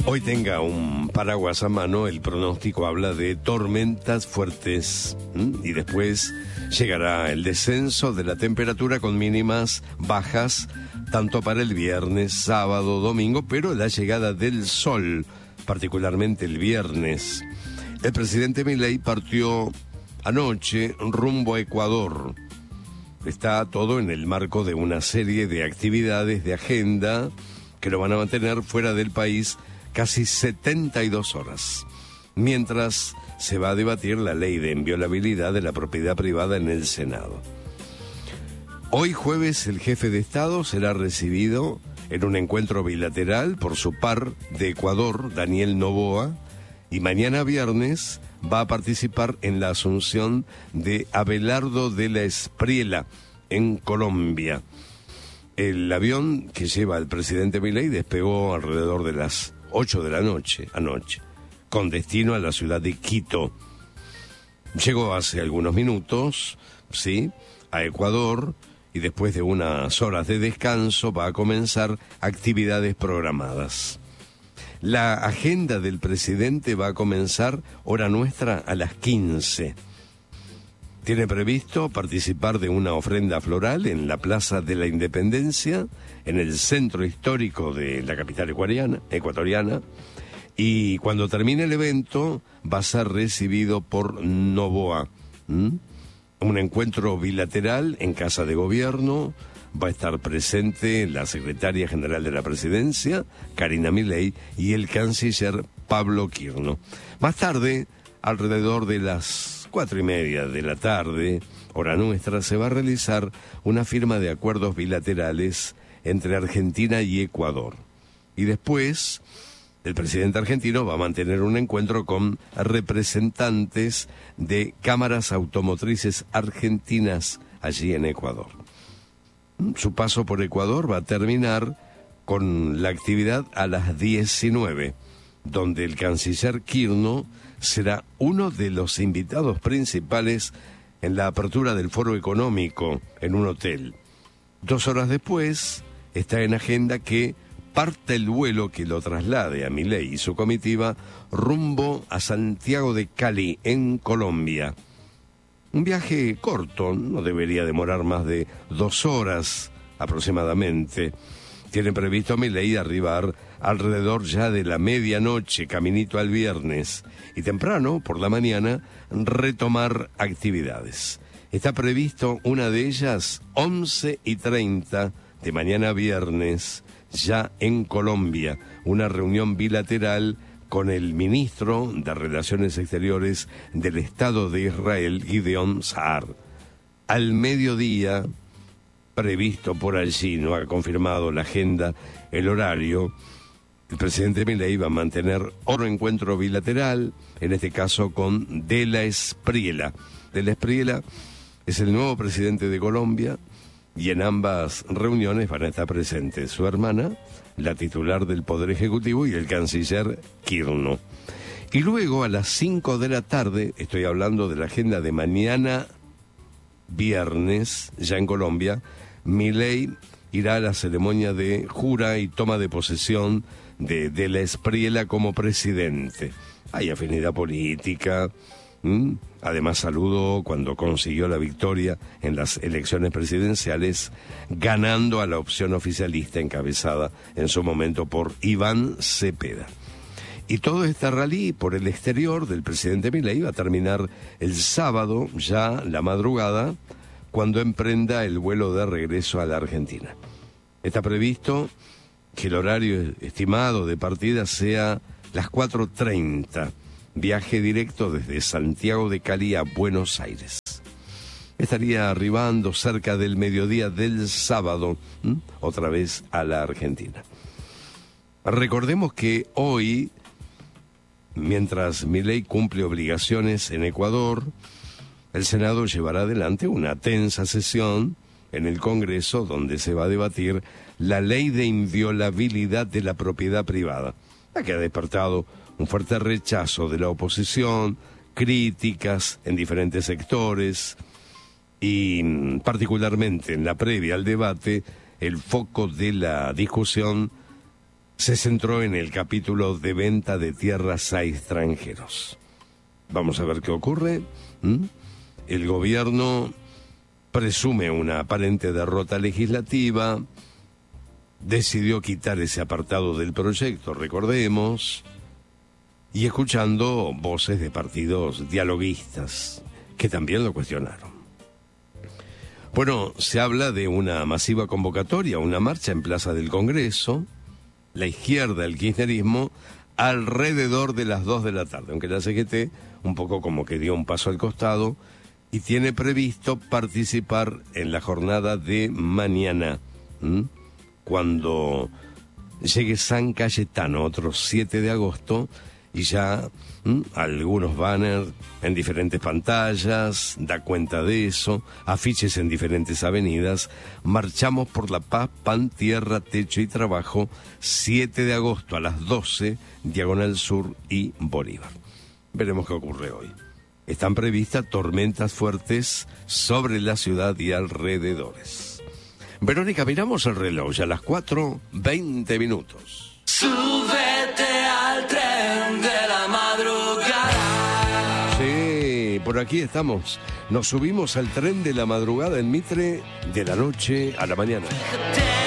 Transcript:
Hoy tenga un paraguas a mano, el pronóstico habla de tormentas fuertes y después llegará el descenso de la temperatura con mínimas bajas tanto para el viernes, sábado, domingo, pero la llegada del sol, particularmente el viernes. El presidente Milei partió anoche rumbo a Ecuador. Está todo en el marco de una serie de actividades de agenda que lo van a mantener fuera del país casi 72 horas, mientras se va a debatir la ley de inviolabilidad de la propiedad privada en el Senado. Hoy jueves el jefe de Estado será recibido en un encuentro bilateral por su par de Ecuador, Daniel Noboa, y mañana viernes va a participar en la asunción de Abelardo de la Espriella en Colombia. El avión que lleva al presidente Milei despegó alrededor de las 8 de la noche, anoche, con destino a la ciudad de Quito. Llegó hace algunos minutos, sí, a Ecuador, y después de unas horas de descanso va a comenzar actividades programadas. La agenda del presidente va a comenzar, hora nuestra, a las 15. Tiene previsto participar de una ofrenda floral en la Plaza de la Independencia, en el centro histórico de la capital ecuatoriana, y cuando termine el evento va a ser recibido por Noboa. Un encuentro bilateral en Casa de Gobierno. Va a estar presente la secretaria general de la Presidencia, Karina Milei, y el canciller Pablo Quirno. Más tarde, alrededor de las 4:30 de la tarde, hora nuestra, se va a realizar una firma de acuerdos bilaterales entre Argentina y Ecuador. Y después, el presidente argentino va a mantener un encuentro con representantes de cámaras automotrices argentinas allí en Ecuador. Su paso por Ecuador va a terminar con la actividad a las 19, donde el canciller Quirno será uno de los invitados principales en la apertura del Foro Económico en un hotel. 2 horas después está en agenda que parte el vuelo que lo traslade a Milei y su comitiva rumbo a Santiago de Cali, en Colombia. Un viaje corto, no debería demorar más de 2 horas aproximadamente. Tiene previsto Milei arribar alrededor ya de la medianoche, caminito al viernes, y temprano, por la mañana, retomar actividades. Está previsto una de ellas 11:30 de mañana viernes, ya en Colombia, una reunión bilateral con el ministro de Relaciones Exteriores del Estado de Israel, Gideon Saar. Al mediodía, previsto por allí, no ha confirmado la agenda, el horario, el presidente Milei va a mantener otro encuentro bilateral, en este caso con De la Espriella. De la Espriella es el nuevo presidente de Colombia, y en ambas reuniones van a estar presentes su hermana, la titular del Poder Ejecutivo, y el canciller Quirno. Y luego a las 5 de la tarde, estoy hablando de la agenda de mañana viernes, ya en Colombia, Milei irá a la ceremonia de jura y toma de posesión de la Espriella como presidente. Hay afinidad política. Además saludó cuando consiguió la victoria en las elecciones presidenciales, ganando a la opción oficialista encabezada en su momento por Iván Cepeda. Y todo este rally por el exterior del presidente Milei va a terminar el sábado, ya la madrugada, cuando emprenda el vuelo de regreso a la Argentina. Está previsto que el horario estimado de partida sea las 4:30. Viaje directo desde Santiago de Cali a Buenos Aires. Estaría arribando cerca del mediodía del sábado, otra vez a la Argentina. Recordemos que hoy, mientras Milei cumple obligaciones en Ecuador, el Senado llevará adelante una tensa sesión en el Congreso donde se va a debatir la ley de inviolabilidad de la propiedad privada, la que ha despertado un fuerte rechazo de la oposición, críticas en diferentes sectores y particularmente en la previa al debate, el foco de la discusión se centró en el capítulo de venta de tierras a extranjeros. Vamos a ver qué ocurre. El gobierno presume una aparente derrota legislativa, decidió quitar ese apartado del proyecto, recordemos, y escuchando voces de partidos dialoguistas que también lo cuestionaron. Bueno, se habla de una masiva convocatoria, una marcha en Plaza del Congreso, la izquierda, el kirchnerismo, alrededor de las 2 de la tarde, aunque la CGT un poco como que dio un paso al costado y tiene previsto participar en la jornada de mañana, cuando llegue San Cayetano, otro 7 de agosto, y ya algunos banners en diferentes pantallas, da cuenta de eso, afiches en diferentes avenidas. Marchamos por la paz, pan, tierra, techo y trabajo, 7 de agosto a las 12, Diagonal Sur y Bolívar. Veremos qué ocurre hoy. Están previstas tormentas fuertes sobre la ciudad y alrededores. Verónica, miramos el reloj, ya a las 4:20 minutos. Súbete al tren de la madrugada. Sí, por aquí estamos. Nos subimos al tren de la madrugada en Mitre, de la noche a la mañana. Fíjate